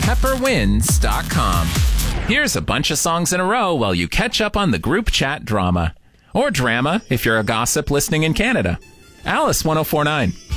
pepperwinds.com. Here's a bunch of songs in a row while you catch up on the group chat drama. Or drama if you're a gossip listening in Canada. Alice 1049.